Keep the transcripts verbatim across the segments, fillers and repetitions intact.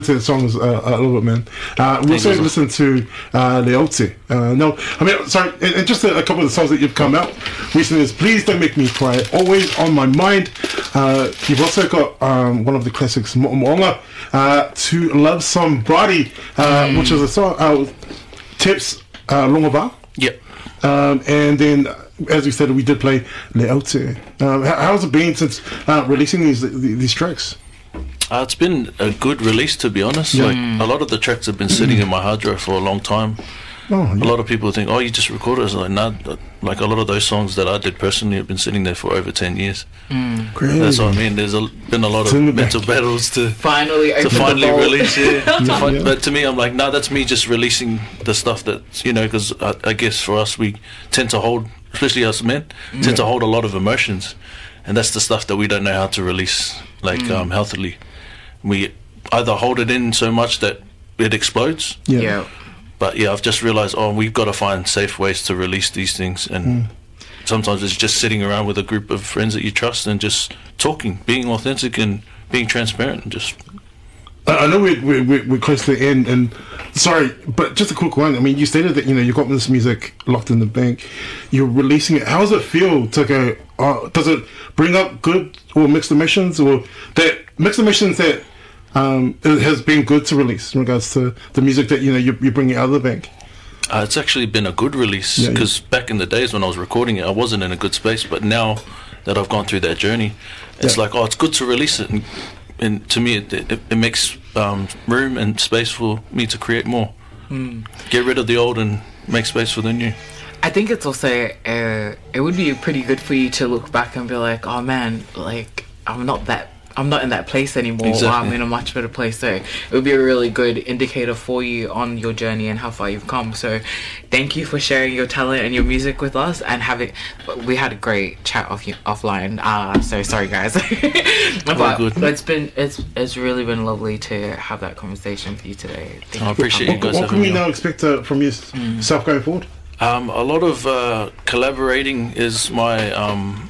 to the songs uh, a little bit, man. Uh, we also listened to uh, Leote. Uh, no, I mean, sorry, and, and just a, a couple of the songs that you've come out recently is Please Don't Make Me Cry, Always on My Mind. Uh, you've also got um, one of the classics, Mo'onga, uh, To Love Somebody, uh, mm. which is a song, uh, Tips uh, Longova. Yep. Um, and then, as we said, we did play Leote. Um, how, how's it been since uh, releasing these these tracks? Uh, it's been a good release, to be honest. Yeah. Like a lot of the tracks have been sitting in my hard drive for a long time. Oh, yeah. A lot of people think, "Oh, you just recorded it." Like, nah, like a lot of those songs that I did personally have been sitting there for over ten years. Mm. Crazy. That's what I mean. There's a, been a lot of mental back. battles to finally to finally release it. yeah, to find, yeah. But to me, I'm like, no, nah, that's me just releasing the stuff that, you know, because I, I guess for us, we tend to hold, especially us men, mm. tend to hold a lot of emotions, and that's the stuff that we don't know how to release, like mm. um, healthily. We either hold it in so much that it explodes. Yeah. yeah. But yeah, I've just realised, oh, we've got to find safe ways to release these things, and mm. sometimes it's just sitting around with a group of friends that you trust and just talking, being authentic and being transparent, and just. I know we're, we're, we're close to the end, and sorry, but just a quick one. I mean, you stated that, you know, you got this music locked in the bank, you're releasing it. How does it feel to go, oh, does it bring up good or mixed emotions, or that mixed emotions that um, it has been good to release in regards to the music that, you know, you're, you're bringing out of the bank? Uh, it's actually been a good release, because yeah, yeah. back in the days when I was recording it, I wasn't in a good space, but now that I've gone through that journey, it's yeah. like, oh, it's good to release it, and, and to me it, it, it makes um, room and space for me to create more. Mm. Get rid of the old and make space for the new. I think it's also uh, it would be pretty good for you to look back and be like, oh man, like I'm not that I'm not in that place anymore. Exactly. Or I'm in a much better place. So it would be a really good indicator for you on your journey and how far you've come. So thank you for sharing your talent and your music with us, and having we had a great chat off offline. Ah, uh, so sorry guys. But good. it's been it's it's really been lovely to have that conversation with you today. Thank I appreciate you. you guys. What, what can we me now expect uh, from yourself mm. going forward? Um, a lot of uh, collaborating is my um,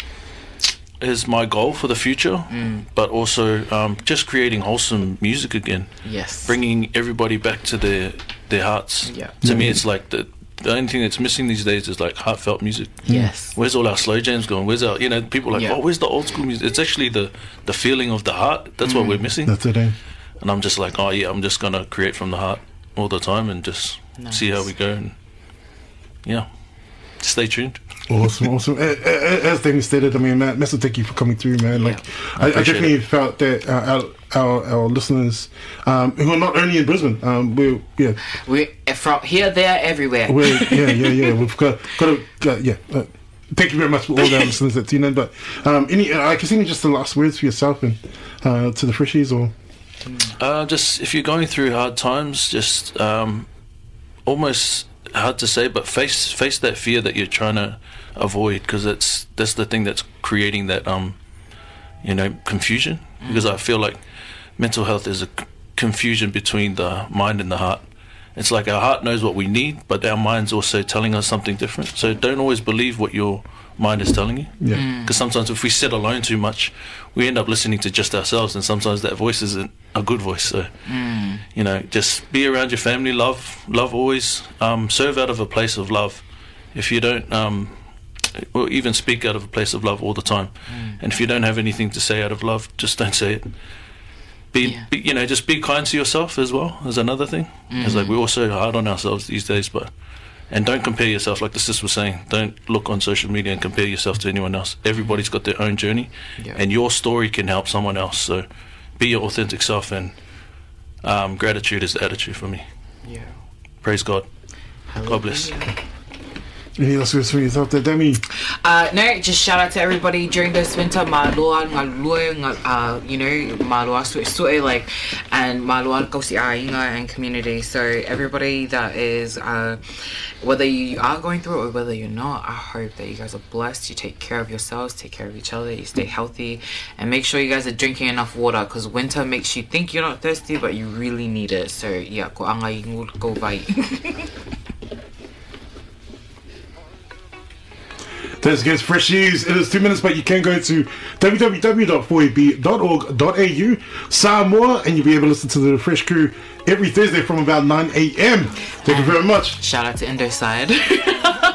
is my goal for the future, mm. but also um, just creating wholesome music again. Yes, bringing everybody back to their their hearts. Yeah, to yeah. me, it's like the the only thing that's missing these days is like heartfelt music. Yes, where's all our slow jams going? Where's our, you know, people are like, yeah. oh, where's the old school music? It's actually the the feeling of the heart. That's mm. what we're missing. That's it. Eh? And I'm just like, oh yeah, I'm just gonna create from the heart all the time and just nice. see how we go. And yeah, stay tuned. Awesome, awesome. As Danny stated, I mean, man, massive thank you for coming through, man. Like, yeah, I, I, I definitely it. felt that uh, our, our our listeners, um, who are not only in Brisbane, um, we yeah, we from here, there, everywhere. We're, yeah, yeah, yeah. We've got got to uh, yeah. Uh, thank you very much for all our listeners that tune in. But um, any, uh, I guess, any just the last words for yourself and uh, to the freshies, or uh, just if you're going through hard times, just um, almost hard to say, but face face that fear that you're trying to avoid, because that's that's the thing that's creating that um you know confusion. Mm. Because I feel like mental health is a c- confusion between the mind and the heart. It's like our heart knows what we need, but our mind's also telling us something different. So don't always believe what your mind is telling you. Yeah. Because mm. sometimes if we sit alone too much, we end up listening to just ourselves, and sometimes that voice isn't a good voice. So mm. you know, just be around your family, love love always, um, serve out of a place of love. If you don't um or even speak out of a place of love all the time, mm. and if you don't have anything to say out of love, just don't say it. Be, yeah. be you know, just be kind to yourself as well as another thing. Mm. It's like we're all so hard on ourselves these days, but and don't compare yourself, like the sis was saying. Don't look on social media and compare yourself to anyone else. Everybody's got their own journey, yeah. and your story can help someone else. So be your authentic self, and um, gratitude is the attitude for me. Yeah. Praise God. Hallelujah. God bless. any last words for yourself there, Demi? Uh, no, just shout out to everybody during this winter. Malua, ngalua, uh, you know, malua su'e, like, and malua kausi ainga and community. So everybody that is, uh, whether you are going through it or whether you're not, I hope that you guys are blessed. You take care of yourselves, take care of each other, you stay healthy, and make sure you guys are drinking enough water, because winter makes you think you're not thirsty, but you really need it. So yeah, ko anga ingul go vai. That's against Fresh News. It is two minutes, but you can go to w w w dot four a b dot org dot a u, Samoa, and you'll be able to listen to the Fresh Crew every Thursday from about nine a.m. Thank and you very much. Shout out to Indoside.